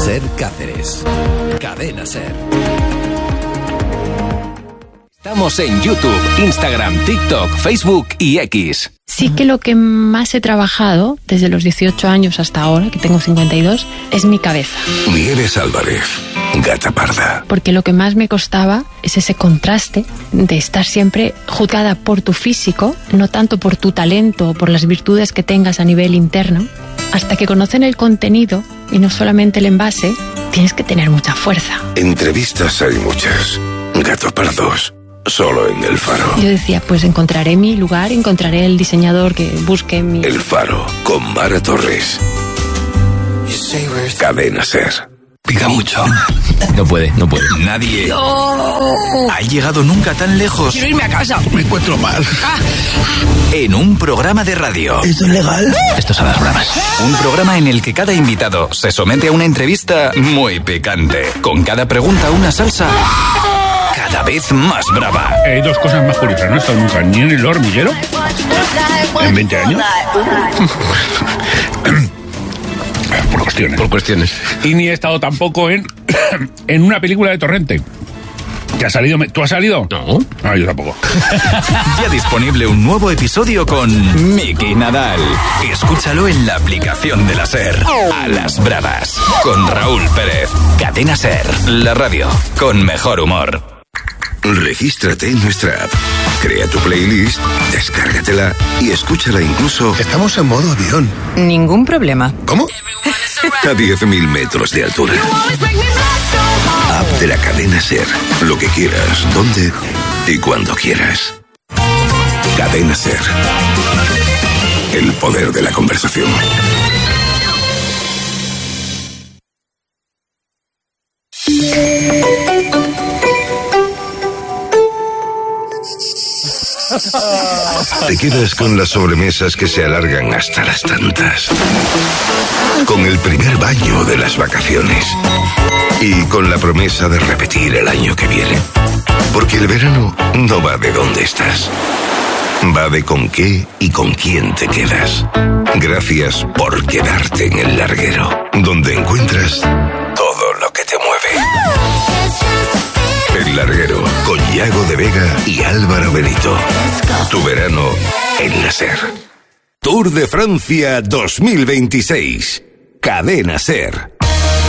Ser Cáceres. Cadena Ser. Estamos en YouTube, Instagram, TikTok, Facebook y X. Sí que lo que más he trabajado desde los 18 años hasta ahora, que tengo 52, es mi cabeza. Nieves Álvarez, gata parda. Porque lo que más me costaba es ese contraste de estar siempre juzgada por tu físico, no tanto por tu talento o por las virtudes que tengas a nivel interno. Hasta que conocen el contenido y no solamente el envase, tienes que tener mucha fuerza. Entrevistas hay muchas. Gato pardos. Solo en El Faro. Yo decía, pues encontraré mi lugar, encontraré el diseñador que busque mi... El Faro, con Mara Torres. Cadena Ser. Pica mucho. No puede. Nadie ha llegado nunca tan lejos. Quiero irme a casa. Me encuentro mal. En un programa de radio. ¿Esto es legal? Esto es a las bravas. Un programa en el que cada invitado se somete a una entrevista muy picante. Con cada pregunta una salsa cada vez más brava. Hay dos cosas más curiosas. No he estado nunca ni en el hormiguero en 20 años. Por cuestiones. Y ni he estado tampoco en una película de Torrente. ¿Que ha salido? ¿Tú has salido? No. No, yo tampoco. Ya disponible un nuevo episodio con Miki Nadal. Escúchalo en la aplicación de la Ser. A las bravas. Con Raúl Pérez. Cadena Ser. La radio con mejor humor. Regístrate en nuestra app. Crea tu playlist, descárgatela y escúchala incluso... Estamos en modo avión. Ningún problema. ¿Cómo? A 10.000 metros de altura. App de la cadena Ser. Lo que quieras, donde y cuando quieras. Cadena Ser. El poder de la conversación. Te quedas con las sobremesas que se alargan hasta las tantas. Con el primer baño de las vacaciones. Y con la promesa de repetir el año que viene. Porque el verano no va de dónde estás. Va de con qué y con quién te quedas. Gracias por quedarte en el larguero. Donde encuentras todo lo que te mueve. El Larguero, con Yago de Vega y Álvaro Benito. Tu verano en la Ser. Tour de Francia 2026. Cadena Ser.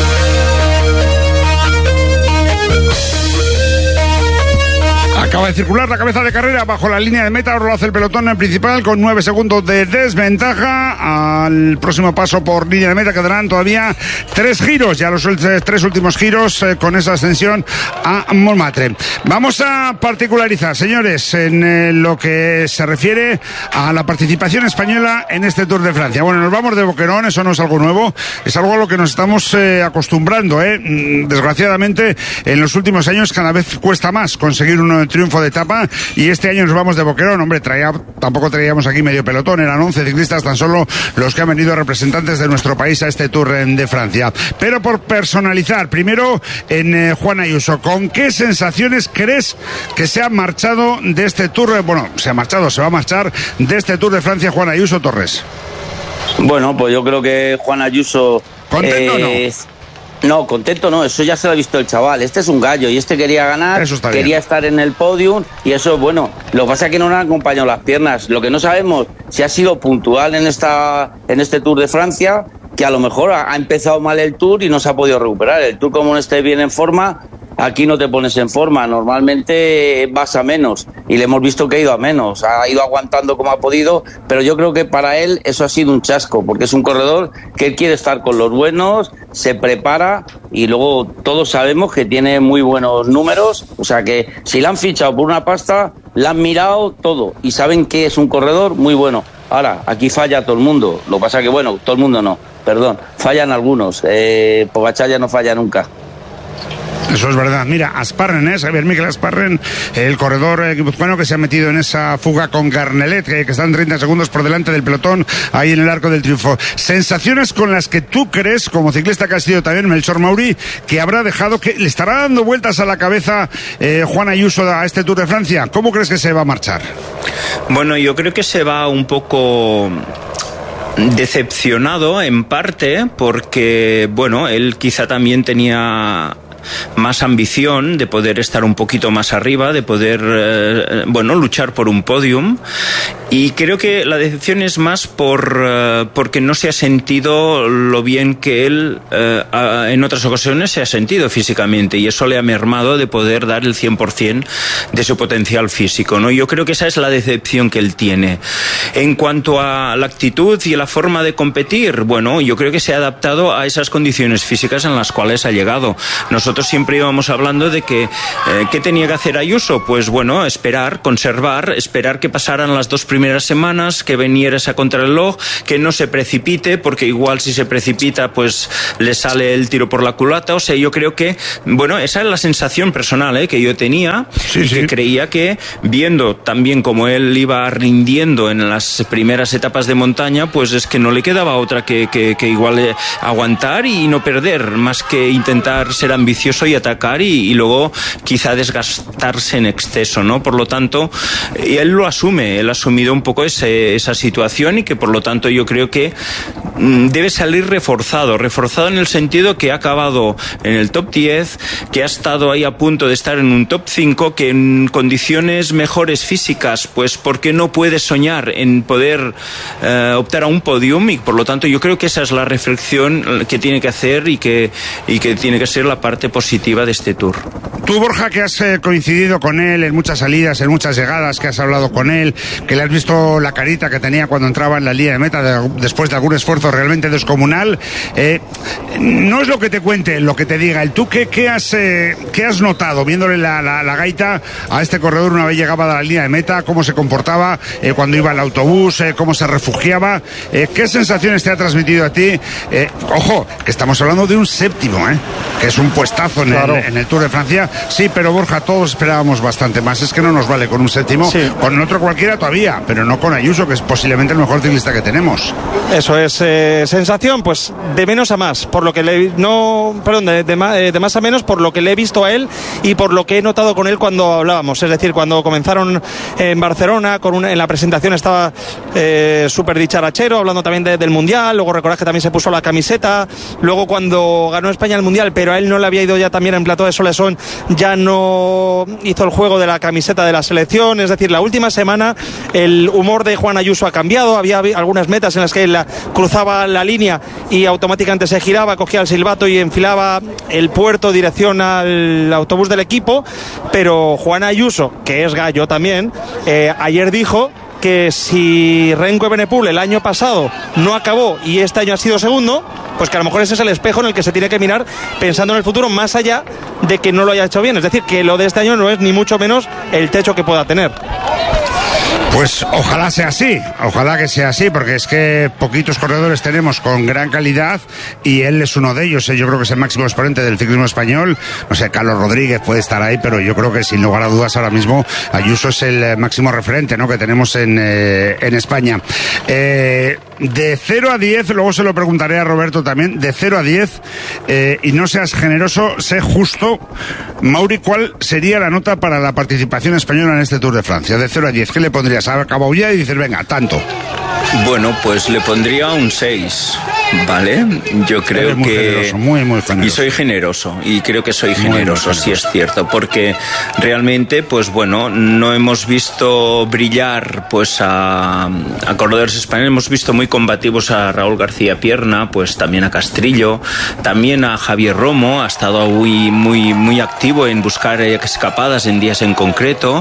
Acaba de circular la cabeza de carrera bajo la línea de meta. Ahora lo hace el pelotón principal con 9 segundos de desventaja. Al próximo paso por línea de meta quedarán todavía 3 giros. Ya los 3 últimos giros con esa ascensión a Montmartre. Vamos a particularizar, señores, en lo que se refiere a la participación española en este Tour de Francia. Bueno, nos vamos de boquerón, eso no es algo nuevo. Es algo a lo que nos estamos acostumbrando. Desgraciadamente, en los últimos años cada vez cuesta más conseguir un triunfo de etapa y este año nos vamos de boquerón. Hombre, tampoco traíamos aquí medio pelotón, eran 11 ciclistas tan solo los que han venido representantes de nuestro país a este Tour de Francia. Pero por personalizar, primero en Juan Ayuso, ¿con qué sensaciones crees que se ha marchado de este Tour? Bueno, se va a marchar de este Tour de Francia Juan Ayuso Torres. Bueno, pues yo creo que Juan Ayuso... ¿Contento o no? No, contento no, eso ya se lo ha visto el chaval. Este es un gallo y este quería ganar, quería estar en el podium y eso es bueno. Lo que pasa es que no le han acompañado las piernas. Lo que no sabemos si ha sido puntual en este Tour de Francia, que a lo mejor ha empezado mal el Tour y no se ha podido recuperar. El Tour, como no esté bien en forma, aquí no te pones en forma. Normalmente vas a menos y le hemos visto que ha ido a menos. Ha ido aguantando como ha podido, pero yo creo que para él eso ha sido un chasco, porque es un corredor que él quiere estar con los buenos, se prepara y luego todos sabemos que tiene muy buenos números. O sea que si le han fichado por una pasta, le han mirado todo y saben que es un corredor muy bueno. Ahora, aquí falla todo el mundo. Lo que pasa que, bueno, todo el mundo no, perdón, fallan algunos. Pogačar ya no falla nunca. Eso es verdad. Mira, Asparren, Xavier Miquel Asparren, el corredor guipuzcoano que se ha metido en esa fuga con Garnelet, que están 30 segundos por delante del pelotón ahí en el Arco del Triunfo. Sensaciones con las que tú crees, como ciclista que ha sido también Melchor Mauri, que habrá dejado, que le estará dando vueltas a la cabeza Juan Ayuso a este Tour de Francia. ¿Cómo crees que se va a marchar? Bueno, yo creo que se va un poco Decepcionado en parte porque, bueno, él quizá también tenía más ambición de poder estar un poquito más arriba, de poder, luchar por un podium. Y creo que la decepción es más porque no se ha sentido lo bien que él en otras ocasiones se ha sentido físicamente, y eso le ha mermado de poder dar el 100% de su potencial físico, ¿no? Yo creo que esa es la decepción que él tiene. En cuanto a la actitud y la forma de competir, bueno, yo creo que se ha adaptado a esas condiciones físicas en las cuales ha llegado. Nosotros siempre íbamos hablando de que ¿qué tenía que hacer Ayuso? Pues bueno, esperar que pasaran las 2 primeras semanas, que viniera esa contrarreloj, que no se precipite, porque igual si se precipita pues le sale el tiro por la culata. O sea, yo creo que, bueno, esa es la sensación personal que yo tenía, que creía que, viendo también como él iba rindiendo en las primeras etapas de montaña, pues es que no le quedaba otra que igual aguantar y no perder, más que intentar ser ambicioso y atacar y luego quizá desgastarse en exceso, ¿no? Por lo tanto, él lo asume, él ha asumido un poco esa situación, y que por lo tanto yo creo que debe salir reforzado en el sentido que ha acabado en el top 10, que ha estado ahí a punto de estar en un top 5, que en condiciones mejores físicas, pues ¿por qué no puede soñar en poder optar a un podium? Y por lo tanto yo creo que esa es la reflexión que tiene que hacer y que tiene que ser la parte positiva de este Tour. Tú, Borja, que has coincidido con él en muchas salidas, en muchas llegadas, que has hablado con él, que le has visto la carita que tenía cuando entraba en la línea de meta después de algún esfuerzo realmente descomunal, no es lo que te cuente, lo que te diga él. ¿Tú qué has notado viéndole la gaita a este corredor una vez llegaba a la línea de meta? ¿Cómo se comportaba cuando iba al autobús? ¿Cómo se refugiaba? ¿Qué sensaciones te ha transmitido a ti? Ojo, que estamos hablando de un séptimo, que es un puestazo en el Tour de Francia. Sí, pero Borja, todos esperábamos bastante más. Es que no nos vale con un séptimo, con otro cualquiera todavía, pero no con Ayuso, que es posiblemente el mejor ciclista que tenemos. Eso es, sensación, pues de menos a más, por lo que de más a menos, por lo que le he visto a él y por lo que he notado con él cuando hablábamos. Es decir, cuando comenzaron en Barcelona, en la presentación estaba súper dicharachero, hablando también del Mundial. Luego recordad que también se puso la camiseta. Luego cuando ganó España el Mundial, pero a él no le había ido ya también en Plató de Solesón, ya no hizo el juego de la camiseta de la selección. Es decir, la última semana el humor de Juan Ayuso ha cambiado. Había algunas metas en las que él cruzaba la línea y automáticamente se giraba, cogía el silbato y enfilaba el puerto dirección al autobús del equipo. Pero Juan Ayuso, que es gallo también, ayer dijo que si Renko Evenepoel el año pasado no acabó y este año ha sido segundo, pues que a lo mejor ese es el espejo en el que se tiene que mirar pensando en el futuro, más allá de que no lo haya hecho bien. Es decir, que lo de este año no es ni mucho menos el techo que pueda tener. Pues ojalá sea así, ojalá que sea así, porque es que poquitos corredores tenemos con gran calidad y él es uno de ellos. Yo creo que es el máximo exponente del ciclismo español. No sé, Carlos Rodríguez puede estar ahí, pero yo creo que sin lugar a dudas ahora mismo Ayuso es el máximo referente, ¿no?, que tenemos en España. De 0 a 10, luego se lo preguntaré a Roberto también, de 0 a 10, y no seas generoso, sé justo, Mauri, ¿cuál sería la nota para la participación española en este Tour de Francia? De 0 a 10, ¿qué le pondrías? Acabado ya y dices, venga, tanto. Bueno, pues le pondría un 6, ¿vale? Yo creo muy que... generoso, muy generoso. Y soy generoso, y creo que soy generoso, sí es cierto, porque realmente, pues bueno, no hemos visto brillar pues a corredores españoles. Hemos visto muy combativos a Raúl García Pierna, pues también a Castrillo, también a Javier Romo, ha estado muy activo en buscar escapadas en días en concreto,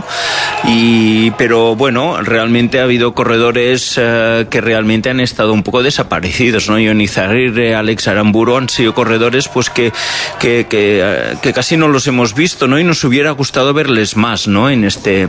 pero bueno, realmente ha habido corredores que realmente han estado un poco desaparecidos, ¿no? Ion Izagirre, Alex Aramburu han sido corredores pues que casi no los hemos visto, ¿no? Y nos hubiera gustado verles más, ¿no?, en este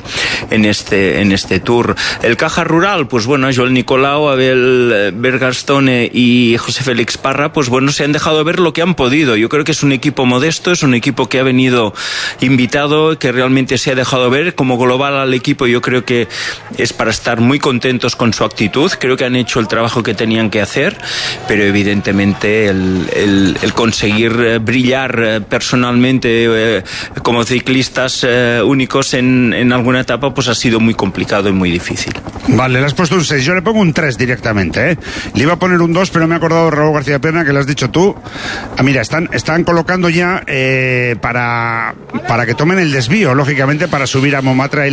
Tour. El Caja Rural, pues bueno, Joel Nicolau, Abel Bergastone y José Félix Parra, pues bueno, se han dejado ver lo que han podido. Yo creo que es un equipo modesto, es un equipo que ha venido invitado, que realmente se ha dejado ver. Como global al equipo, yo creo que es para estar muy contentos con su actitud. Creo que han hecho el trabajo que tenían que hacer, pero pero evidentemente el conseguir brillar personalmente como ciclistas únicos en alguna etapa pues ha sido muy complicado y muy difícil. Vale, le has puesto un 6, yo le pongo un 3 directamente, ¿eh? Le iba a poner un 2, pero me he acordado de Raúl García Pena, que le has dicho tú. Mira, están colocando ya para que tomen el desvío, lógicamente, para subir a Montmartre y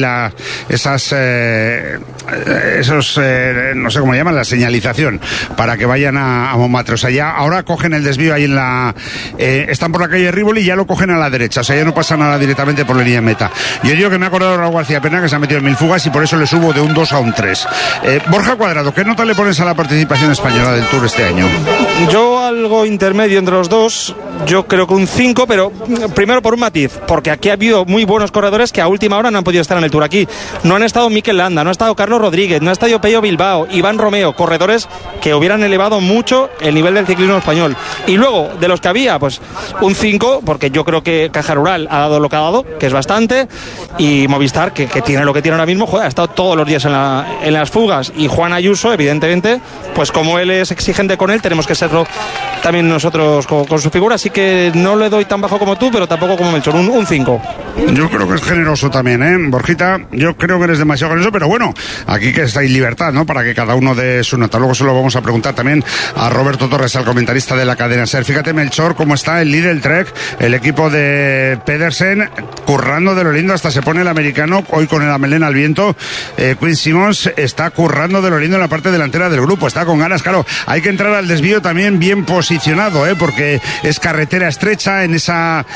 esos no sé cómo llaman, la señalización, para que vayan a Montmartre. O sea, ya ahora cogen el desvío ahí están por la calle Rívoli y ya lo cogen a la derecha, o sea, ya no pasa nada directamente por la línea de meta. Yo digo que me he acordado de Raúl García Pena, que se ha metido en 1000 fugas, y por eso le subo de un 2 a un 3. Borja Cuadrado, ¿qué nota le pones a la participación española del Tour este año? Yo algo intermedio entre los dos, yo creo que un 5, pero primero por un matiz, porque aquí ha habido muy buenos corredores que a última hora no han podido estar en el Tour aquí. No han estado Mikel Landa, no ha estado Carlos Rodríguez, no ha estado Pello Bilbao, Iván Romeo, corredores que hubieran elevado mucho el nivel del ciclismo español. Y luego, de los que había, pues un 5, porque yo creo que Caja Rural ha dado lo que ha dado, que es bastante, y Movistar, que tiene lo que tiene ahora mismo, joder, ha estado todos los días en las fugas, y Juan Ayuso, evidentemente, pues como él es exigente con él, tenemos que serlo también nosotros con su figura, así que no le doy tan bajo como tú, pero tampoco como Melchor, un 5. Yo creo que es generoso también, Borjita, yo creo que eres demasiado generoso, pero bueno, aquí que está en libertad, ¿no? Para que cada uno dé su nota. Luego se lo vamos a preguntar también a Roberto Torres, al comentarista de la cadena SER. Fíjate, Melchor, cómo está el Lidl Trek, el equipo de Pedersen, currando de lo lindo, hasta se pone el americano, hoy con la melena al viento. Quinn Simmons está currando de lo lindo en la parte delantera del grupo, está con ganas, claro, hay que entrar al desvío también bien posicionado, porque es carretera estrecha, en esa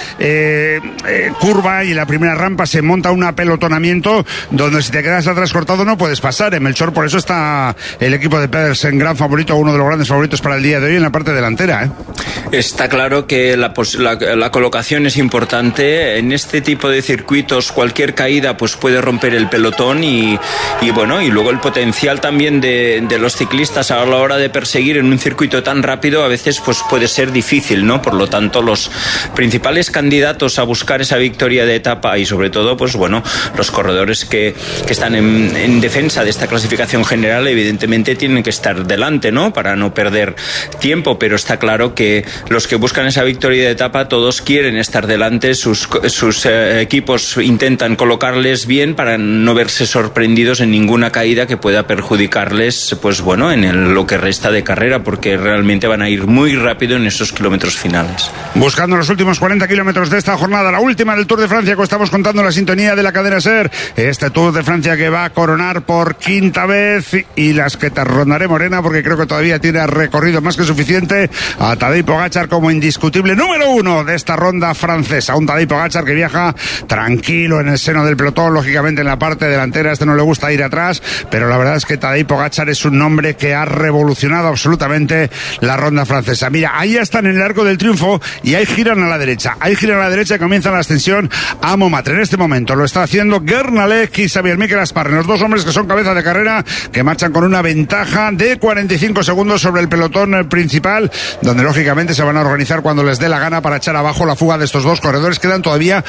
curva y en la primera rampa se monta un apelotonamiento donde si te quedas atrás cortado no puedes pasar, Melchor, por eso está el equipo de Pedersen gran favorito, uno de los grandes favoritos para el día de hoy en la parte delantera. Está claro que la colocación es importante. En este tipo de circuitos cualquier caída pues puede romper el pelotón y bueno, y luego el potencial también de los ciclistas a la hora de perseguir en un circuito tan rápido a veces pues puede ser difícil, ¿no? Por lo tanto, los principales candidatos a buscar esa victoria de etapa y sobre todo pues bueno, los corredores que están en defensa de esta clasificación general evidentemente tienen que estar delante, ¿no? Para no perder tiempo, pero está claro que los que buscan esa victoria de etapa todos quieren estar delante, sus equipos intentan colocarles bien para no verse sorprendidos en ninguna caída que pueda perjudicarles pues bueno, en lo que resta de carrera, porque realmente van a ir muy rápido en esos kilómetros finales. Buscando los últimos 40 kilómetros de esta jornada, la última del Tour de Francia, que estamos contando la sintonía de la cadena SER, este Tour de Francia que va a coronar por quinta vez, y las que te rondaré morena, porque creo que todavía tiene recorrido más que suficiente, a Tadej Pogačar como indiscutible número 1 de esta ronda francesa. Un Tadej Pogačar que viaja tranquilo en el seno del pelotón, lógicamente en la parte delantera, no le gusta ir atrás, pero la verdad es que Tadej Pogačar es un nombre que ha revolucionado absolutamente la ronda francesa. Mira, ahí están en el Arco del Triunfo y ahí giran a la derecha, y comienza la ascensión a Montmartre. En este momento lo está haciendo Guernalec y Xavier Miquel Asparren, los dos hombres que son cabeza de carrera, que marchan con una ventaja de 45 segundos sobre el pelotón principal, donde lógicamente se van a organizar cuando les dé la gana para echar abajo la fuga de estos dos corredores. Quedan todavía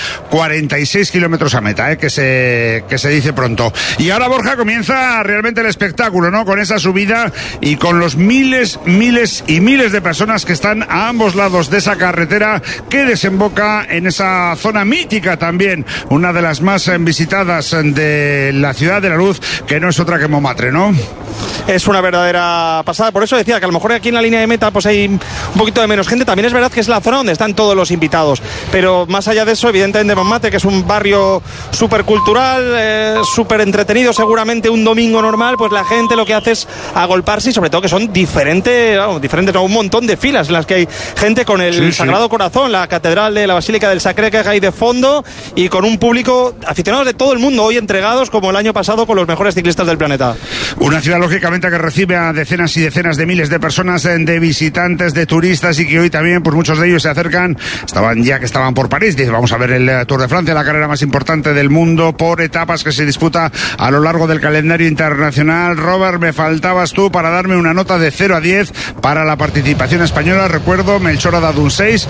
46 kilómetros a meta, que se dice pronto. Y ahora, Borja, comienza realmente el espectáculo, ¿no? Con esa subida y con los miles y miles de personas que están a ambos lados de esa carretera que desemboca en esa zona mítica también, una de las más visitadas de la Ciudad de la Luz, que no es otra que Montmartre, ¿no? Es una verdadera pasada, por eso decía que a lo mejor aquí en la línea de meta pues hay un poquito de menos gente. También es verdad que es la zona donde están todos los invitados, pero más allá de eso, evidentemente Montmartre, que es un barrio súper cultural, súper entretenido, seguramente un domingo normal, pues la gente lo que hace es agolparse, y sobre todo que son diferentes, no, un montón de filas en las que hay gente con el Sagrado Corazón, la catedral de la Basílica del Sacré-Cœur ahí de fondo, y con un público aficionados de todo el mundo hoy entregados como el año pasado con los mejores ciclistas del planeta. Una ciudad lógicamente que recibe a decenas y decenas de miles de personas, de visitantes, de turistas, y que hoy también pues muchos de ellos se acercan, estaban por París, dice vamos a ver el Tour de Francia, la carrera más importante del mundo por etapas que se disputa a lo largo del calendario internacional. Robert, me faltabas tú para darme una nota de 0 a 10 para la participación española. Recuerdo, Melchor ha dado un 6,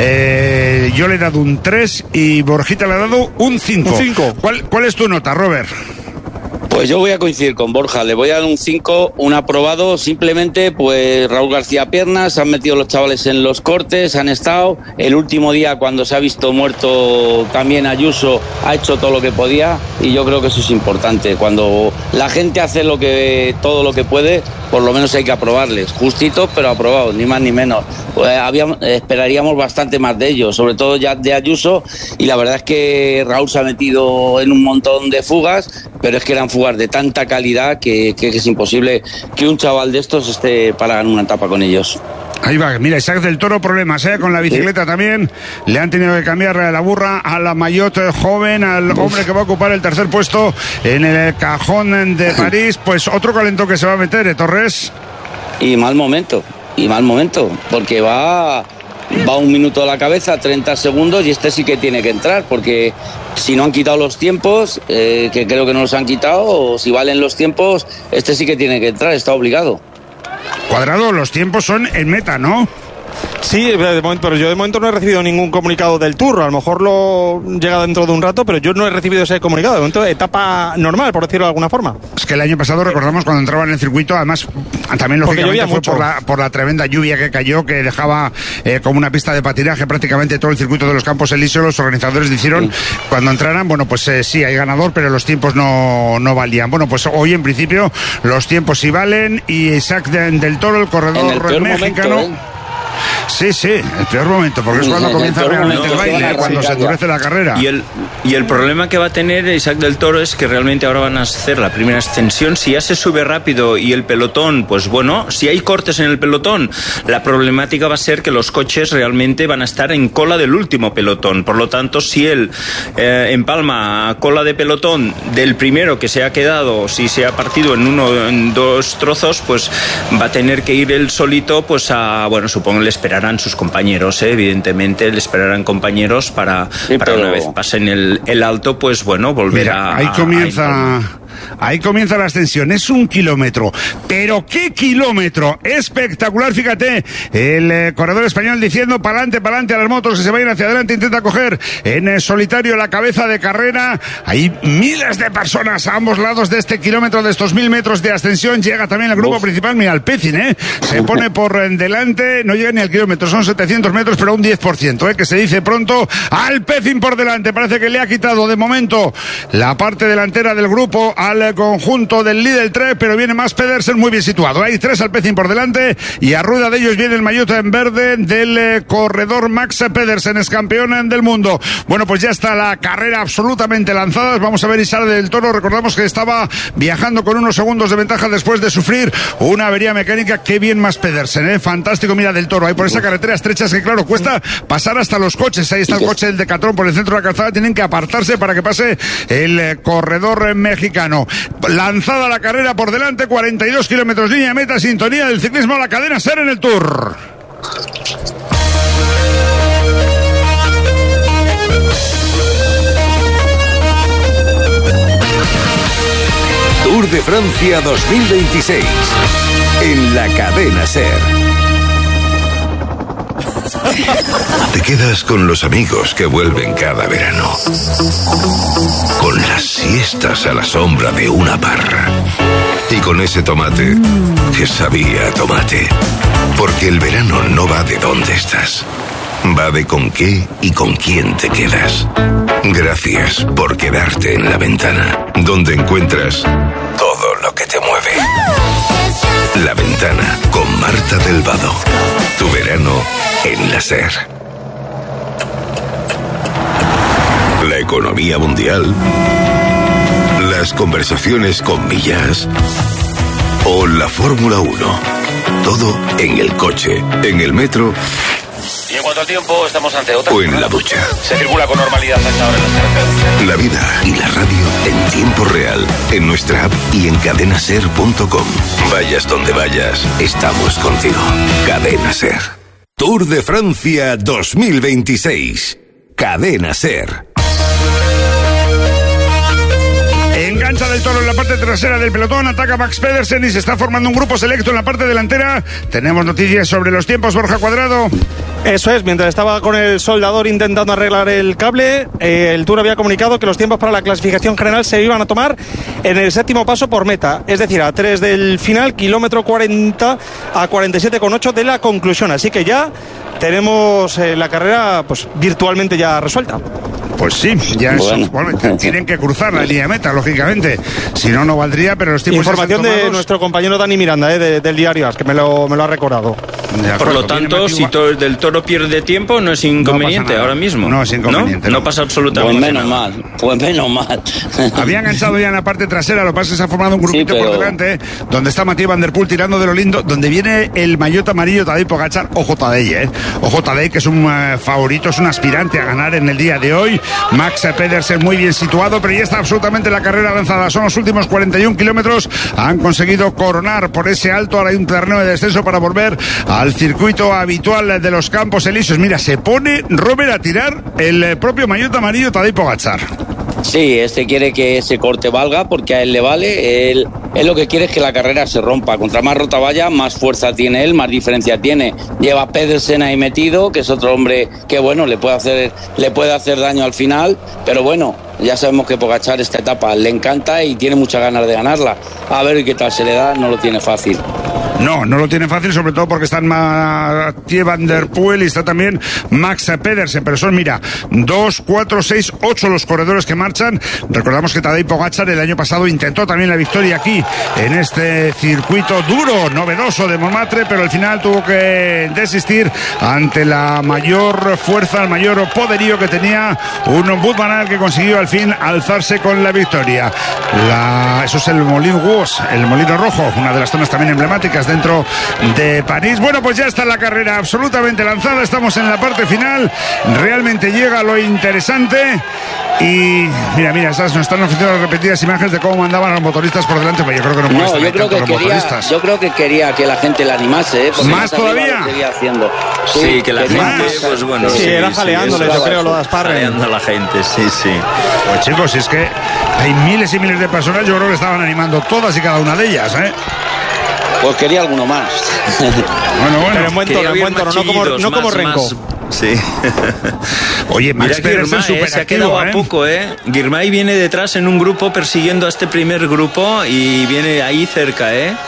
yo le he dado un 3 y Borjita le ha dado un 5. Un 5. ¿Cuál es tu nota, Robert? Pues yo voy a coincidir con Borja, le voy a dar un 5, un aprobado, simplemente pues Raúl García piernas, han metido los chavales en los cortes, han estado, el último día cuando se ha visto muerto también Ayuso ha hecho todo lo que podía y yo creo que eso es importante, cuando la gente hace todo lo que puede, por lo menos hay que aprobarles, justitos pero aprobados, ni más ni menos. Pues esperaríamos bastante más de ellos, sobre todo ya de Ayuso, y la verdad es que Raúl se ha metido en un montón de fugas, pero es que eran fugas de tanta calidad que es imposible que un chaval de estos esté para ganar una etapa con ellos. Ahí va, mira, Isaac del Toro, problemas, con la bicicleta también. Le han tenido que cambiar la burra a la Maillot joven, al hombre que va a ocupar el tercer puesto en el cajón de París. Pues otro calentón que se va a meter, Torres. Y mal momento, porque va 1 minuto a la cabeza, 30 segundos, y este sí que tiene que entrar, porque si no han quitado los tiempos, que creo que no los han quitado, o si valen los tiempos, este sí que tiene que entrar, está obligado. Cuadrado, los tiempos son en meta, ¿no? Sí, de momento, pero yo de momento no he recibido ningún comunicado del Tour. A lo mejor lo llega dentro de un rato, pero yo no he recibido ese comunicado. De momento, etapa normal, por decirlo de alguna forma. Es que el año pasado recordamos cuando entraba en el circuito, además también lógicamente fue por la tremenda lluvia que cayó, que dejaba como una pista de patinaje prácticamente todo el circuito de los Campos Elíseos. Los organizadores dijeron cuando entraran, bueno, pues sí, hay ganador, pero los tiempos no valían. Bueno, pues hoy en principio los tiempos sí valen, y Isaac del Toro, el corredor mexicano... Momento, Sí, el peor momento, porque es cuando comienza realmente el baile, cuando se endurece la carrera. Y el problema que va a tener Isaac del Toro es que realmente ahora van a hacer la primera ascensión. Si ya se sube rápido y el pelotón, pues bueno, si hay cortes en el pelotón, la problemática va a ser que los coches realmente van a estar en cola del último pelotón. Por lo tanto, si él empalma a cola de pelotón del primero que se ha quedado, si se ha partido en 2 trozos, pues va a tener que ir él solito, pues bueno, supongo le esperarán sus compañeros, evidentemente le esperarán compañeros para una vez pasen el alto, pues bueno, volver a... Ahí comienza la ascensión, es 1 kilómetro, pero ¿qué kilómetro? Espectacular, fíjate, el corredor español diciendo pa'lante a las motos que se vayan hacia adelante, intenta coger en solitario la cabeza de carrera. Hay miles de personas a ambos lados de este kilómetro, de estos 1000 metros de ascensión. Llega también el grupo principal, mira, Alpecin, se pone por delante, no llega ni al kilómetro, son 700 metros, pero un 10%, que se dice pronto. Alpecin por delante, parece que le ha quitado de momento la parte delantera del grupo al conjunto del Lidl Trek, pero viene más Pedersen muy bien situado. Hay 3 Alpecin por delante y a rueda de ellos viene el maillot en verde del corredor Max Pedersen, es campeón del mundo. Bueno, pues ya está la carrera absolutamente lanzada. Vamos a ver Isaac del Toro. Recordamos que estaba viajando con unos segundos de ventaja después de sufrir una avería mecánica. Qué bien más Pedersen, fantástico. Mira del Toro, ahí por esa carretera estrecha, es que claro, cuesta pasar hasta los coches. Ahí está el coche del Decathlon por el centro de la calzada. Tienen que apartarse para que pase el corredor mexicano. Lanzada la carrera por delante, 42 kilómetros línea de meta, sintonía del ciclismo, la cadena SER en el Tour. Tour de Francia 2026 en la cadena SER. Te quedas con los amigos que vuelven cada verano, con las siestas a la sombra de una parra y con ese tomate que sabía a tomate. Porque el verano no va de dónde estás, va de con qué y con quién te quedas. Gracias por quedarte en La Ventana, donde encuentras todo lo que te mueve. La Ventana, con Marta del Vado. Tu verano en la SER. La economía mundial, las conversaciones con Millas o la Fórmula 1. Todo en el coche, en el metro. Y en cuanto al tiempo, estamos ante otra. O en la ducha. Se circula con normalidad hasta ahora en las carreteras. La vida y la radio en tiempo real, en nuestra app y en cadenaser.com. Vayas donde vayas, estamos contigo. Cadena SER. Tour de Francia 2026. Cadena SER. engancha Del Toro en la parte trasera del pelotón, ataca Max Pedersen y se está formando un grupo selecto en la parte delantera. Tenemos noticias sobre los tiempos, Borja Cuadrado. Eso es, mientras estaba con el soldador intentando arreglar el cable, el Tour había comunicado que los tiempos para la clasificación general se iban a tomar en el séptimo paso por meta, es decir, a 3 del final, kilómetro 40 a 47,8 de la conclusión. Así que ya tenemos la carrera pues virtualmente ya resuelta. Pues sí, ya tienen que cruzar la línea de meta, lógicamente. Si no, no valdría, pero los tiempos... Información de nuestro compañero Dani Miranda, del diario AS, que me lo ha recordado. Por lo tanto, si Del Toro pierde tiempo, no es inconveniente ahora mismo. No es inconveniente. No pasa absolutamente nada. Pues menos mal. Había enganchado ya en la parte trasera, lo que pasa es que se ha formado un grupito por delante, donde está Mathieu Van Der Poel tirando de lo lindo, donde viene el maillot amarillo Tadej Pogačar. Ojo Tadej, Ojo Tadej, que es un favorito, es un aspirante a ganar en el día de hoy. Max Pedersen muy bien situado, pero ya está absolutamente la carrera avanzada. Son los últimos 41 kilómetros. Han conseguido coronar por ese alto. Ahora hay un terreno de descenso para volver al circuito habitual de los Campos Elíseos. Mira, se pone Robert a tirar el propio maillot amarillo Tadej Pogačar. Sí, quiere que ese corte valga porque a él le vale. Él lo que quiere es que la carrera se rompa. Contra más rota vaya, más fuerza tiene él, más diferencia tiene. Lleva a Pedersen ahí metido, que es otro hombre que bueno, le puede hacer daño al final, pero bueno, ya sabemos que Pogačar esta etapa le encanta y tiene muchas ganas de ganarla. A ver qué tal se le da, no lo tiene fácil. No lo tiene fácil, sobre todo porque están Mathieu Van Der Poel y está también Max Pedersen, pero son, mira, 2, 4, 6, 8 los corredores que marchan. Recordamos que Tadej Pogačar el año pasado intentó también la victoria aquí, en este circuito duro, novedoso de Montmartre, pero al final tuvo que desistir ante la mayor fuerza, el mayor poderío que tenía un Wout van Aert, que consiguió al fin alzarse con la victoria. Eso es el Moulin Rouge, el Molino Rojo, una de las zonas también emblemáticas dentro de París. Bueno, pues ya está la carrera absolutamente lanzada, estamos en la parte final, realmente llega lo interesante. Y mira, nos están ofreciendo las repetidas imágenes de cómo mandaban a los motoristas por delante, pero yo creo que no molestan tanto a los motoristas. Yo creo que quería que la gente la animase, ¿más todavía? Haciendo. Sí, que la gente, pues bueno. Sí, era jaleándole, yo creo, lo de Asparren. Jaleando a la gente, sí. Pues chicos, es que hay miles y miles de personas, yo creo que estaban animando todas y cada una de ellas, Pues quería alguno más. Bueno. Pero en buen tono, no como Renko. Sí. Oye, Max Pedersen se ha quedado a poco, Girmay viene detrás en un grupo persiguiendo a este primer grupo y viene ahí cerca,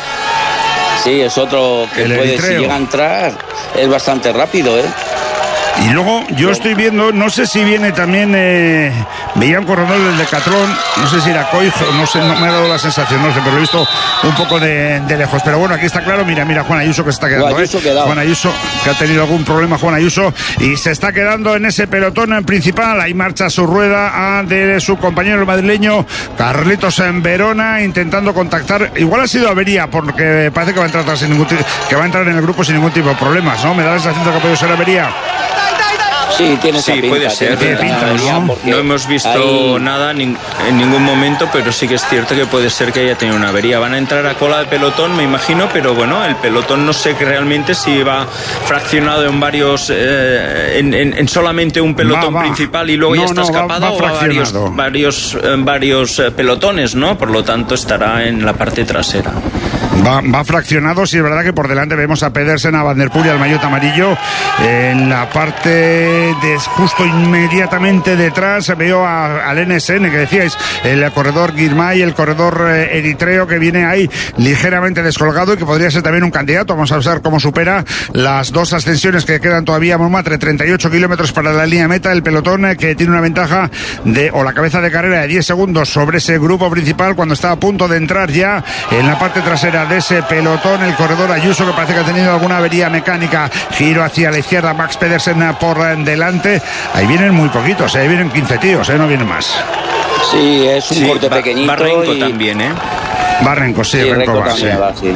Sí, es otro que puede, si llega a entrar, es bastante rápido, Y luego yo estoy viendo, no sé si viene también, veía un corredor del Decathlon, no sé si era Coijo, no sé, no me ha dado la sensación, no sé, pero lo he visto un poco de lejos. Pero bueno, aquí está claro, mira Juan Ayuso que se está quedando, Juan Ayuso, que ha tenido algún problema, Juan Ayuso, y se está quedando en ese pelotón principal. Ahí marcha su rueda de su compañero madrileño, Carlitos en Verona, intentando contactar. Igual ha sido avería, porque parece que va a entrar en el grupo sin ningún tipo de problemas, ¿no? Me da la sensación de que puede ser avería. Sí, tiene esa pinta, puede ser. Tiene pinta, no hemos visto nada en ningún momento, pero sí que es cierto que puede ser que haya tenido una avería. Van a entrar a cola de pelotón, me imagino, pero bueno, el pelotón no sé realmente si va fraccionado en varios, en solamente un pelotón principal y luego ya está escapado, o a varios pelotones, ¿no? Por lo tanto estará en la parte trasera. Va fraccionado, sí, es verdad que por delante vemos a Pedersen, a Van Der Poel y al maillot amarillo. En la parte justo inmediatamente detrás veo al NSN, que decíais, el corredor Girmay, el corredor eritreo, que viene ahí ligeramente descolgado y que podría ser también un candidato. Vamos a ver cómo supera las dos ascensiones que quedan todavía a Montmartre, 38 kilómetros para la línea meta. El pelotón que tiene una ventaja la cabeza de carrera de 10 segundos sobre ese grupo principal, cuando está a punto de entrar ya en la parte trasera de ese pelotón el corredor Ayuso, que parece que ha tenido alguna avería mecánica. Giro hacia la izquierda, Max Pedersen por delante. Ahí vienen muy poquitos, ahí vienen 15 tíos, no vienen más. Sí, es un corte pequeñito. Va Renko también, Va Renko, Renko va, sí.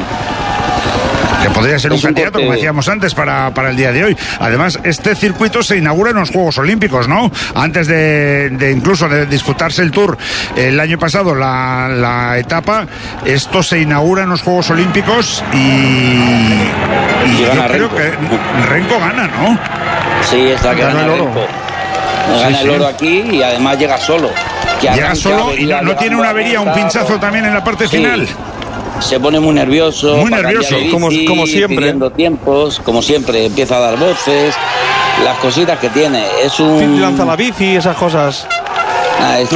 Que podría ser un candidato, como decíamos antes, para el día de hoy. Además, este circuito se inaugura en los Juegos Olímpicos, ¿no? Antes de incluso de disputarse el Tour el año pasado, la etapa, esto se inaugura en los Juegos Olímpicos y yo creo que Renko gana, ¿no? Sí, está que gana Renko. Gana el oro aquí y además llega solo. llega solo y no tiene una avería, un pinchazo también en la parte final. Se pone muy nervioso. Muy nervioso, como siempre. Pidiendo tiempos, como siempre, empieza a dar voces. Las cositas que tiene. Es un... lanza la bici, esas cosas. Es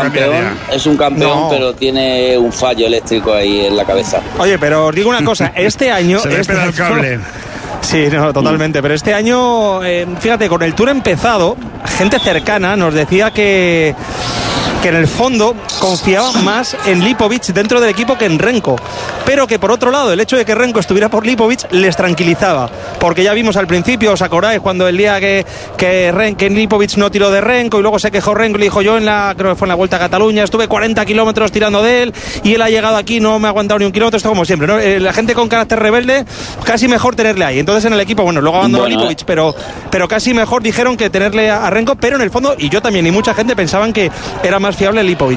un campeón, pero tiene un fallo eléctrico ahí en la cabeza. Oye, pero os digo una cosa, este año... Se le pega el cable. Sí, no, totalmente. Pero este año, fíjate, con el Tour empezado, gente cercana nos decía que en el fondo confiaba más en Lipovic dentro del equipo que en Renko, pero que por otro lado el hecho de que Renko estuviera por Lipovic les tranquilizaba, porque ya vimos al principio, ¿os acordáis? Cuando el día que Lipovic no tiró de Renko y luego se quejó Renko, le dijo: yo creo que fue en la Vuelta a Cataluña, estuve 40 kilómetros tirando de él y él ha llegado aquí, no me ha aguantado ni un kilómetro. Esto como siempre, ¿no? La gente con carácter rebelde, casi mejor tenerle ahí. Entonces en el equipo, bueno, luego abandonó Lipovic, pero casi mejor dijeron que tenerle a Renko, pero en el fondo, y yo también y mucha gente pensaban que era más fiable Lipovic.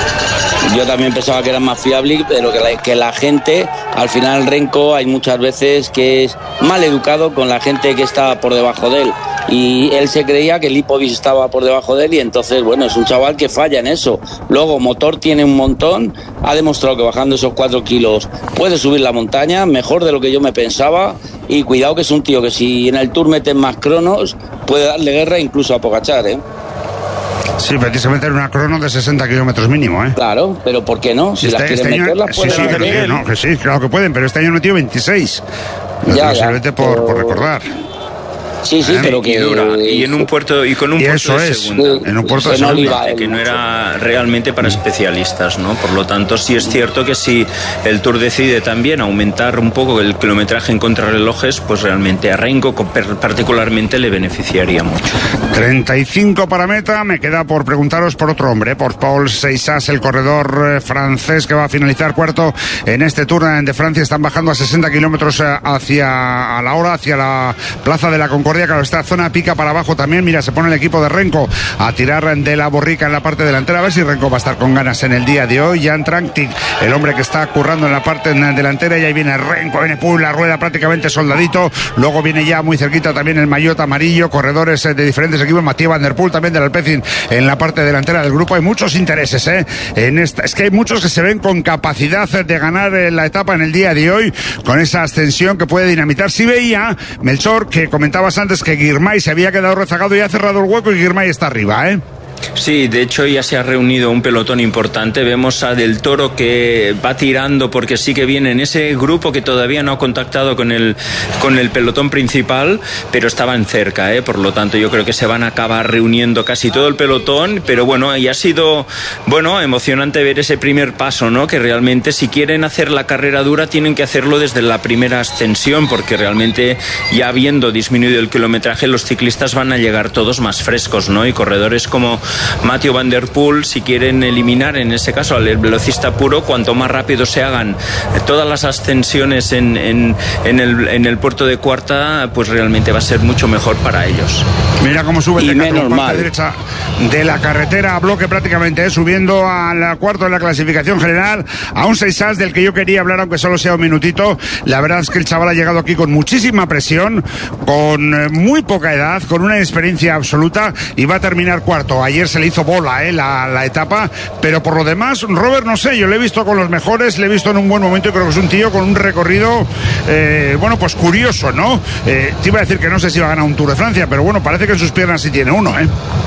Yo también pensaba que era más fiable, pero que la gente, al final Renko hay muchas veces que es mal educado con la gente que está por debajo de él, y él se creía que Lipovic estaba por debajo de él, y entonces, bueno, es un chaval que falla en eso. Luego motor tiene un montón, ha demostrado que bajando esos 4 kilos puede subir la montaña mejor de lo que yo me pensaba, y cuidado que es un tío que si en el Tour meten más cronos puede darle guerra incluso a Pogačar, ¿eh? Sí, precisamente en una crono de 60 kilómetros mínimo, ¿eh? Claro, pero ¿por qué no? Si las quieren meter, las pueden meter. Que sí, claro que pueden, pero este año no tiene 26. Simplemente por recordar. Sí, pero que dura. Y en un puerto y con un puerto de segunda. En un puerto de segunda. Que no era realmente para especialistas, ¿no? Por lo tanto, sí es cierto que si el Tour decide también aumentar un poco el kilometraje en contrarrelojes, pues realmente a Renko particularmente le beneficiaría mucho. 35 para meta. Me queda por preguntaros por otro hombre, por Paul Seixas, el corredor francés que va a finalizar cuarto en este Tour de Francia. Están bajando a 60 kilómetros hacia la Plaza de la Concordia. Claro, esta zona pica para abajo también. Mira, se pone el equipo de Renko a tirar de la borrica en la parte delantera. A ver si Renko va a estar con ganas en el día de hoy. Jan Tratnik, el hombre que está currando en la parte delantera, y ahí viene Renko, viene la rueda prácticamente soldadito. Luego viene ya muy cerquita también el maillot amarillo, corredores de diferentes equipos. Mathieu Van Der Poel también del Alpecin en la parte delantera del grupo. Hay muchos intereses, es que hay muchos que se ven con capacidad de ganar la etapa en el día de hoy, con esa ascensión que puede dinamitar. Si veía, Melchor, que comentabas antes que Girmay se había quedado rezagado y ha cerrado el hueco, y Girmay está arriba, ¿eh? Sí, de hecho ya se ha reunido un pelotón importante. Vemos a Del Toro que va tirando porque sí que viene en ese grupo que todavía no ha contactado con el pelotón principal, pero estaban cerca, por lo tanto yo creo que se van a acabar reuniendo casi todo el pelotón. Pero bueno, y ha sido emocionante ver ese primer paso, ¿no? Que realmente si quieren hacer la carrera dura tienen que hacerlo desde la primera ascensión, porque realmente ya habiendo disminuido el kilometraje los ciclistas van a llegar todos más frescos, ¿no? Y corredores como Mathieu Van Der Poel, si quieren eliminar en ese caso al velocista puro, cuanto más rápido se hagan todas las ascensiones en el puerto de Cuarta, pues realmente va a ser mucho mejor para ellos. Mira cómo sube el Decathlon por la derecha de la carretera a bloque prácticamente, subiendo al cuarto de la clasificación general, a un Seixas del que yo quería hablar, aunque solo sea un minutito. La verdad es que el chaval ha llegado aquí con muchísima presión, con muy poca edad, con una experiencia absoluta, y va a terminar cuarto. Ayer se le hizo bola la etapa, pero por lo demás, Robert, no sé, yo le he visto con los mejores, le he visto en un buen momento, y creo que es un tío con un recorrido pues curioso, ¿no? Te iba a decir que no sé si va a ganar un Tour de Francia, pero bueno, parece que en sus piernas sí tiene uno,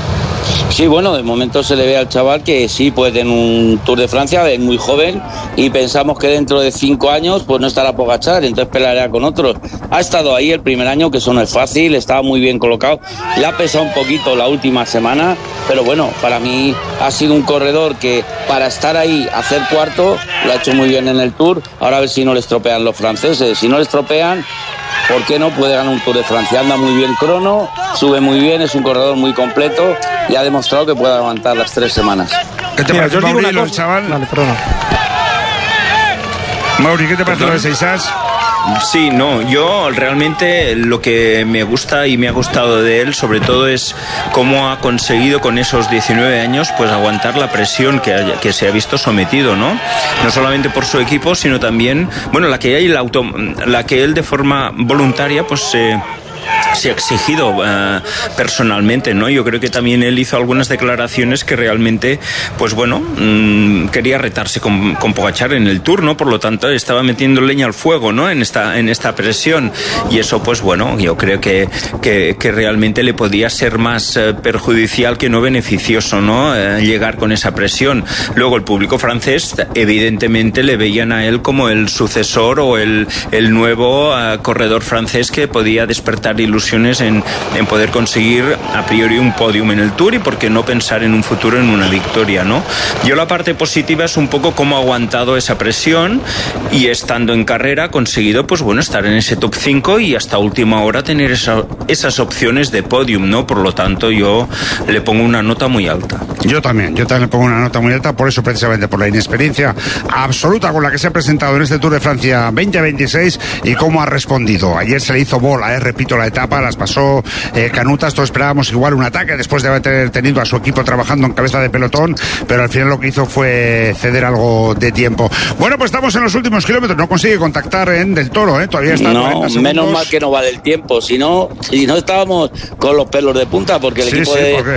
Sí, bueno, de momento se le ve al chaval que sí puede tener un Tour de Francia, es muy joven, y pensamos que dentro de 5 años pues no estará Pogačar, entonces peleará con otros. Ha estado ahí el primer año, que eso no es fácil, estaba muy bien colocado, le ha pesado un poquito la última semana, pero bueno, para mí ha sido un corredor que para estar ahí, hacer cuarto, lo ha hecho muy bien en el Tour. Ahora a ver si no le estropean los franceses. Si no le estropean, ¿por qué no? Puede ganar un Tour de Francia. Anda muy bien crono, sube muy bien, es un corredor muy completo y ha demostrado que puede aguantar las 3 semanas. ¿Qué te parece, Mauri, el chaval? Vale, perdona. Mauri, ¿qué te parece lo de Seixas? Sí, no, yo realmente lo que me gusta y me ha gustado de él sobre todo es cómo ha conseguido con esos 19 años pues aguantar la presión que se ha visto sometido, ¿no? No solamente por su equipo, sino también, bueno, la que él de forma voluntaria pues se ha exigido personalmente, ¿no? Yo creo que también él hizo algunas declaraciones que realmente, pues bueno, quería retarse con Pogačar en el Tour, ¿no? Por lo tanto, estaba metiendo leña al fuego, ¿no? En esta presión, y eso, pues bueno, yo creo que realmente le podía ser más perjudicial que no beneficioso, ¿no? Llegar con esa presión. Luego el público francés evidentemente le veían a él como el sucesor o el nuevo corredor francés que podía despertar ilusiones en poder conseguir a priori un podium en el Tour, y por qué no pensar en un futuro en una victoria, ¿no? Yo la parte positiva es un poco cómo ha aguantado esa presión y, estando en carrera, ha conseguido, pues bueno, estar en ese top 5 y hasta última hora tener esas opciones de podium, ¿no? Por lo tanto, yo le pongo una nota muy alta. Yo también le pongo una nota muy alta, por eso, precisamente por la inexperiencia absoluta con la que se ha presentado en este Tour de Francia 2026 y cómo ha respondido. Ayer se le hizo bola, repito, la etapa, las pasó canutas, todos esperábamos igual un ataque después de haber tenido a su equipo trabajando en cabeza de pelotón, pero al final lo que hizo fue ceder algo de tiempo. Bueno, pues estamos en los últimos kilómetros, no consigue contactar Del Toro, todavía está. No, menos mal que no vale el tiempo, si no estábamos con los pelos de punta, porque el equipo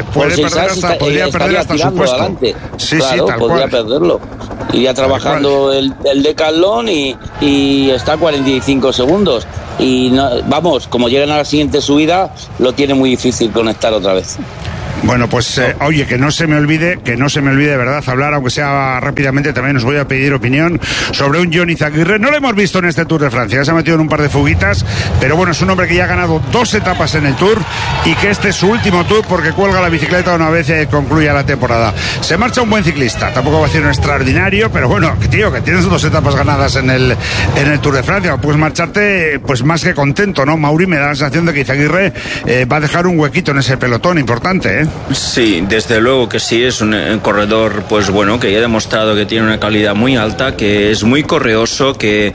podría perder hasta su puesto. Adelante. Sí, claro, tal podría cual. Perderlo. Iría trabajando el decathlon y está a 45 segundos. Y vamos, como llegan a la siguiente subida, lo tiene muy difícil conectar otra vez. Bueno, pues oye, que no se me olvide de verdad hablar, aunque sea rápidamente, también os voy a pedir opinión sobre un Joan Izagirre. No lo hemos visto en este Tour de Francia, se ha metido en un par de fuguitas, pero bueno, es un hombre que ya ha ganado 2 etapas en el Tour y que este es su último Tour porque cuelga la bicicleta una vez concluya la temporada. Se marcha un buen ciclista, tampoco va a ser un extraordinario, pero bueno, tío, que tienes 2 etapas ganadas en el Tour de Francia, puedes marcharte pues más que contento, ¿no? Mauri, me da la sensación de que Izagirre va a dejar un huequito en ese pelotón importante, ¿eh? Sí, desde luego que sí, es un corredor, pues bueno, que ya ha demostrado que tiene una calidad muy alta, que es muy correoso, que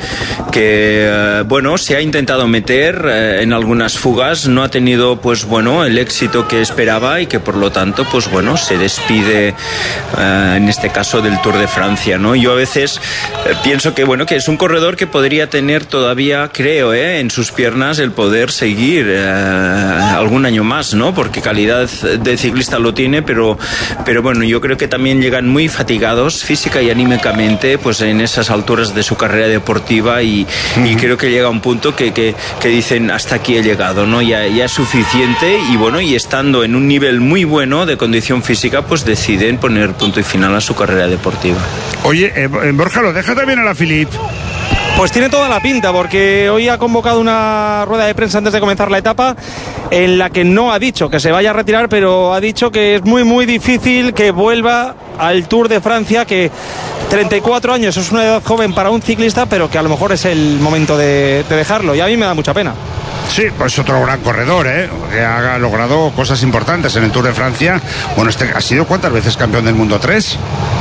bueno, se ha intentado meter en algunas fugas, no ha tenido, pues bueno, el éxito que esperaba y que por lo tanto, pues bueno, se despide en este caso del Tour de Francia, ¿no? Yo a veces pienso que bueno, que es un corredor que podría tener todavía, creo, en sus piernas el poder seguir algún año más, ¿no? Porque calidad de ciclista lo tiene, pero bueno, yo creo que también llegan muy fatigados física y anímicamente, pues en esas alturas de su carrera deportiva y creo que llega un punto que dicen hasta aquí he llegado, ¿no? Ya es suficiente y bueno, y estando en un nivel muy bueno de condición física, pues deciden poner punto y final a su carrera deportiva. Oye, Borja, ¿lo deja también a la Philippe? Pues tiene toda la pinta, porque hoy ha convocado una rueda de prensa antes de comenzar la etapa en la que no ha dicho que se vaya a retirar, pero ha dicho que es muy muy difícil que vuelva al Tour de Francia, que 34 años es una edad joven para un ciclista, pero que a lo mejor es el momento de dejarlo, y a mí me da mucha pena. Sí, pues otro gran corredor, que ha logrado cosas importantes en el Tour de Francia. Bueno, ha sido ¿cuántas veces campeón del mundo? ¿3?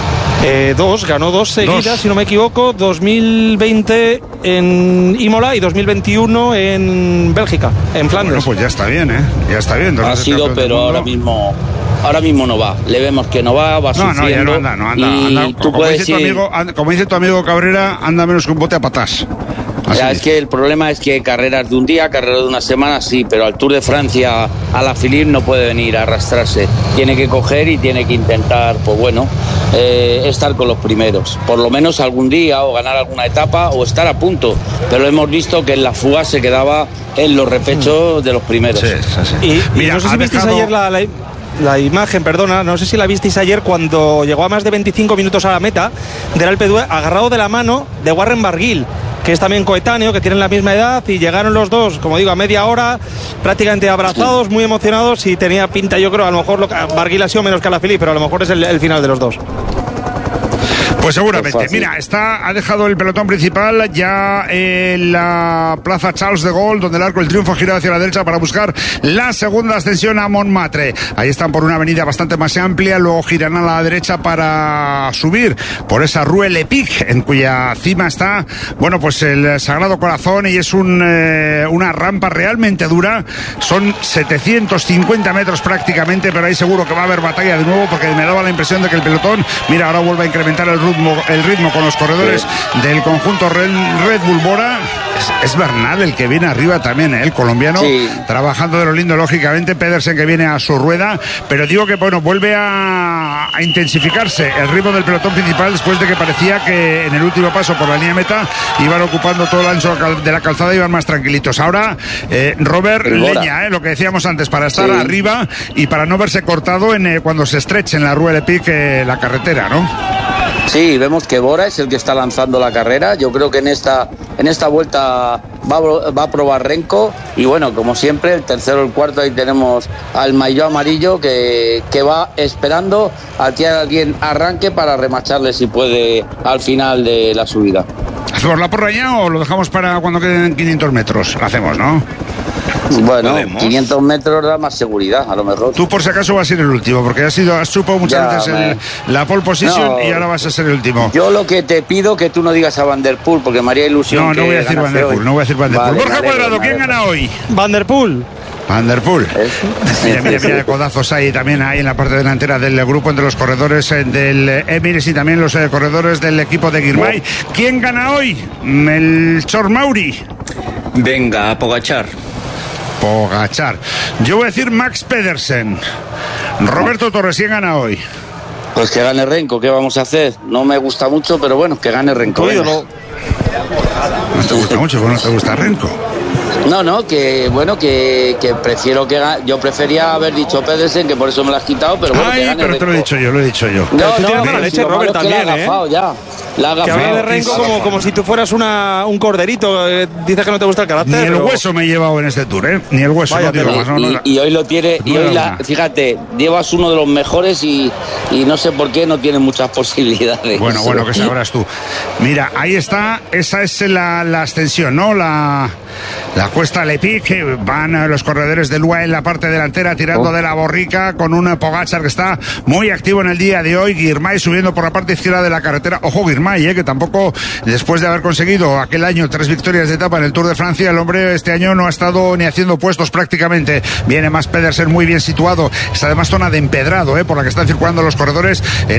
2, ganó 2 seguidas, si no me equivoco, 2020 en Imola y 2021 en Bélgica, en Flandes. Bueno, pues ya está bien, ya está bien. Ha sido, pero ahora mismo no va. Le vemos que no va sufriendo. No, ya no anda. Como dice tu amigo Cabrera, anda menos que un bote a patás. Ya, es que el problema es que carreras de un día, carreras de una semana, sí, pero al Tour de Francia, a la Philippe no puede venir a arrastrarse. Tiene que coger y tiene que intentar, pues bueno, estar con los primeros. Por lo menos algún día, o ganar alguna etapa, o estar a punto. Pero hemos visto que en la fuga se quedaba en los repechos de los primeros. Sí. Y mira, no sé si visteis ayer la imagen, perdona, no sé si la visteis ayer cuando llegó a más de 25 minutos a la meta del Alpe d'Huez, agarrado de la mano de Warren Barguil, que es también coetáneo, que tienen la misma edad, y llegaron los dos, como digo, a media hora, prácticamente abrazados, muy emocionados, y tenía pinta, yo creo, a lo mejor Barguil ha sido menos que Alaphilippe, pero a lo mejor es el final de los dos. Pues seguramente. Mira, ha dejado el pelotón principal ya en la plaza Charles de Gaulle, donde el Arco del Triunfo ha girado hacia la derecha para buscar la segunda ascensión a Montmartre. Ahí están por una avenida bastante más amplia, luego giran a la derecha para subir por esa Rue Lepic, en cuya cima está, bueno, pues el Sagrado Corazón, y es una rampa realmente dura. Son 750 metros prácticamente, pero ahí seguro que va a haber batalla de nuevo, porque me daba la impresión de que el pelotón, mira, ahora vuelve a incrementar el ritmo el ritmo con los corredores del conjunto Red Bull Bora. Es Bernal el que viene arriba también, el colombiano, trabajando de lo lindo, lógicamente. Pedersen que viene a su rueda, pero digo que bueno, vuelve a intensificarse el ritmo del pelotón principal después de que parecía que en el último paso por la línea meta iban ocupando todo el ancho de la calzada, iban más tranquilitos. Ahora Robert leña, lo que decíamos antes, para estar arriba y para no verse cortado cuando se estreche en la Rue Le Pic la carretera, ¿no? Sí, vemos que Bora es el que está lanzando la carrera. Yo creo que en esta vuelta va a probar Renko. Y bueno, como siempre, el tercero, el cuarto, ahí tenemos al maillot amarillo que va esperando a que alguien arranque para remacharle si puede al final de la subida. ¿Hacemos la porra ya o lo dejamos para cuando queden 500 metros? Lo hacemos, ¿no? Bueno, 500 metros da más seguridad, a lo mejor. Tú por si acaso vas a ser el último, porque has chupado muchas veces la pole position y ahora vas a ser el último. Yo lo que te pido que tú no digas a Van der Poel, porque me haría ilusión. No voy a decir Van der Poel, Vale, Borja Cuadrado, ¿quién gana hoy? Van der Poel. Mira, codazos ahí también en la parte delantera del grupo entre los corredores del Emirates y también los corredores del equipo de Girmay. ¿Quién gana hoy? Melchor Mauri. Venga, Pogačar. Yo voy a decir Max Pedersen. Roberto Torres, ¿quién gana hoy? Pues que gane Renko, ¿qué vamos a hacer? No me gusta mucho, pero bueno, que gane Renko. No te gusta mucho, ¿no te gusta Renko? No, que bueno, que prefiero que gane. Yo prefería haber dicho Pedersen, que por eso me lo has quitado, pero bueno, que gane pero Renko. te lo he dicho yo. No, la leche, Robert, también, la ha agafado ya. Que habla de Renko como si tú fueras un corderito. Dices que no te gusta el carácter. Ni el hueso me he llevado en este tour, ni el hueso. Vaya, no digo más, y hoy lo tiene. Y hoy fíjate, llevas uno de los mejores y no sé por qué no tiene muchas posibilidades. Bueno, que sabrás tú. Mira, ahí está, esa es la ascensión, ¿no? La cuesta Le Pic, que van los corredores del UAE en la parte delantera tirando de la borrica con un Pogačar que está muy activo en el día de hoy. Girmay subiendo por la parte izquierda de la carretera. Ojo, Girmay, que tampoco, después de haber conseguido aquel año 3 victorias de etapa en el Tour de Francia, el hombre este año no ha estado ni haciendo puestos prácticamente. Viene más Pedersen muy bien situado. Está además zona de empedrado, por la que están circulando los corredores.